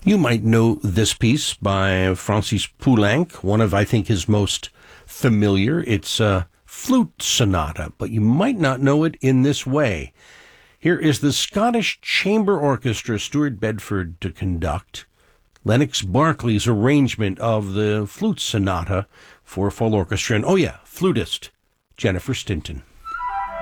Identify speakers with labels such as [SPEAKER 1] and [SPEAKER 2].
[SPEAKER 1] You might know this piece by Francis Poulenc, one of, I think, his most familiar. It's a flute sonata, but you might not know it in this way. Here is the Scottish Chamber Orchestra, Stuart Bedford to conduct Lennox Berkeley's arrangement of the flute sonata for full orchestra. And, flutist Jennifer Stinton.